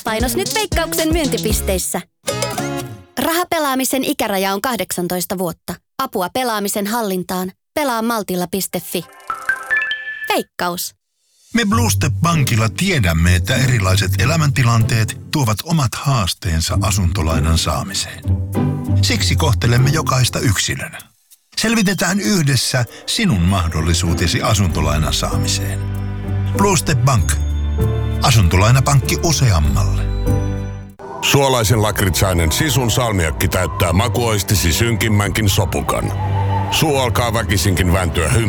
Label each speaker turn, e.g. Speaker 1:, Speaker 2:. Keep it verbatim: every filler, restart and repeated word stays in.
Speaker 1: Painos nyt Veikkauksen myyntipisteissä. Rahapelaamisen ikäraja on kahdeksantoista vuotta. Apua pelaamisen hallintaan. Pelaa maltilla piste fi. Veikkaus.
Speaker 2: Me Bluestep Bankilla tiedämme, että erilaiset elämäntilanteet tuovat omat haasteensa asuntolainan saamiseen. Siksi kohtelemme jokaista yksilönä. Selvitetään yhdessä sinun mahdollisuutesi asuntolainan saamiseen. Bluestep Bank. Asuntolainapankki useammalle.
Speaker 3: Suolaisen lakritsainen Sisun salmiakki täyttää makuoistisi synkimmänkin sopukan. Suu alkaa väkisinkin vääntyä hymyä.